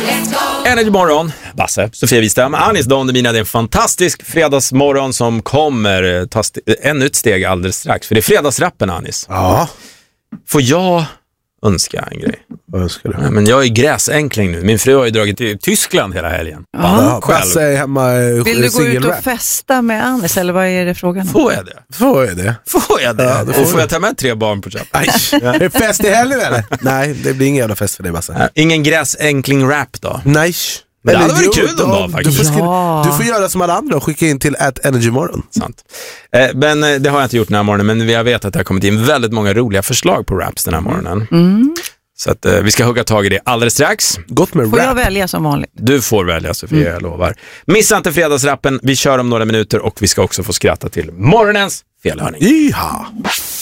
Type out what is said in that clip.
Energy morgon, Basse, Sofia Wistam, Anis Don Demina. Det är en fantastisk fredagsmorgon som kommer ta ännu ett steg alldeles strax. För det är fredagsrappen, Anis. Ja. Får jag önska en grej? Vad önskar du? Ja, men jag är gräsänkling nu. Min fru har ju dragit till Tyskland hela helgen. Ja, Basse är hemma. Vill du gå ut och festa med Anis, eller vad är det frågan om? Får jag det? Får jag det? Får jag det? Ja, och får jag ta med 3 barn på köpet? Är det fest i helgen eller? Nej, det blir ingen jävla fest för dig, Basse. Ingen gräsänkling-rap då? Nej. Men det hade varit kul någon dag faktiskt. Du får göra som alla andra och skicka in till @energymorgon. Sant. Men det har jag inte gjort den här morgonen. Men jag vet att det har kommit in väldigt många roliga förslag på raps den här morgonen. Så att vi ska hugga tag i det alldeles strax. Gott med får rap. jag välja som vanligt? Du får välja, Sofia, jag lovar. Missa inte fredagsrappen. Vi kör om några minuter och vi ska också få skratta till morgonens felhörning. Iha.